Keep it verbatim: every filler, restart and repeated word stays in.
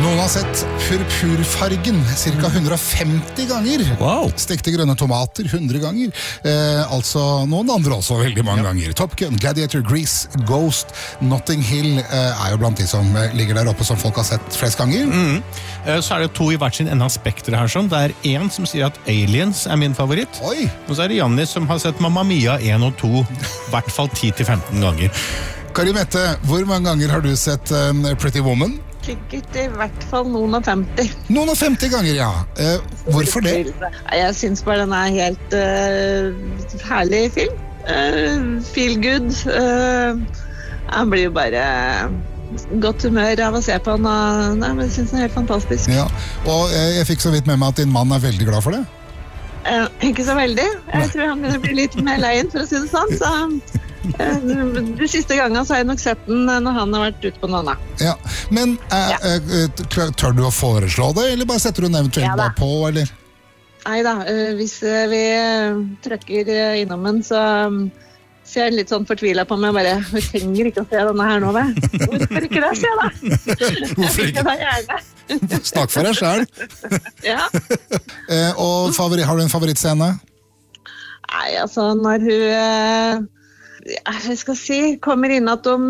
Noen har sett purpurfargen cirka hundre og femti ganger. Wow. Stekte grønne tomater hundre ganger. Eh, altså noen andre også veldig mange ja. ganger. Top Gun, Gladiator, Grease, Ghost, Notting Hill eh, er jo blant de som eh, ligger der oppe som folk har sett flest ganger. Mm. Eh, så er det to i hvert sin enda spektret her. Sånn. Det er en som sier at Aliens er min favoritt. Oi. Og så er det Jannis som har sett Mamma Mia en og to, i hvert fall ti til femten ganger. Kari Mette, hvor mange ganger har du sett um, Pretty Woman? Sikkert i hvert fall noen og femti. Noen og femti ganger, ja. Eh, hvorfor det? Jeg synes bare den er helt uh, herlig film. Uh, feel good. Uh, jeg blir jo bare godt humør av å se på den. Og, nei, men jeg synes den er helt fantastisk. Ja. Og jeg, jeg fikk så vidt med meg at din mann er veldig glad for det. Uh, ikke så veldig. Jeg nei. tror han blir litt mer leien, for å si det sånn. Så... De siste gangene så har jeg nok sett den når han har vært ute på noe annet. Ja, men eh, ja. Eh, tør du å foreslå det, eller bare setter du den eventuelt ja, bare på, eller? Neida, hvis vi trykker innom den, så ser jeg litt sånn fortvilet på meg, bare, vi trenger ikke å se denne her nå, vel? Hvorfor ikke det, sier jeg da? Hvorfor ikke? Jeg Snakk for deg selv. Ja. eh, og favori, har du en favorittscene? Nei, altså, når hun... Jeg skal si, kommer inn at de